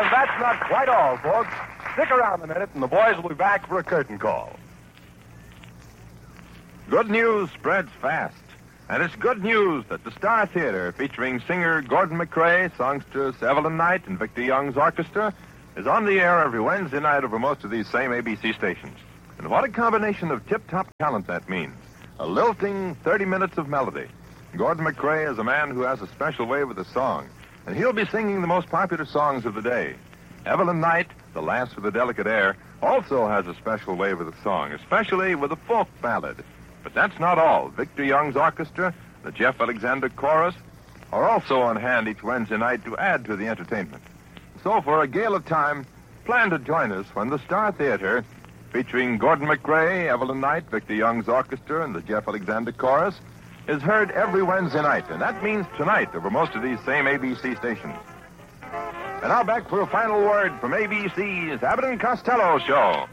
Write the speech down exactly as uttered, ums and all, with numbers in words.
And that's not quite all, folks. Stick around a minute, and the boys will be back for a curtain call. Good news spreads fast. And it's good news that the Star Theater, featuring singer Gordon MacRae, songstress Evelyn Knight, and Victor Young's orchestra, is on the air every Wednesday night over most of these same A B C stations. And what a combination of tip-top talent that means. A lilting thirty minutes of melody. Gordon MacRae is a man who has a special way with a song, and he'll be singing the most popular songs of the day. Evelyn Knight, the lass with a delicate air, also has a special way with a song, especially with a folk ballad. But that's not all. Victor Young's orchestra, the Jeff Alexander Chorus, are also on hand each Wednesday night to add to the entertainment. So for a gale of time, plan to join us when the Star Theater, featuring Gordon MacRae, Evelyn Knight, Victor Young's orchestra, and the Jeff Alexander Chorus, is heard every Wednesday night. And that means tonight over most of these same A B C stations. And now back for a final word from A B C's Abbott and Costello Show.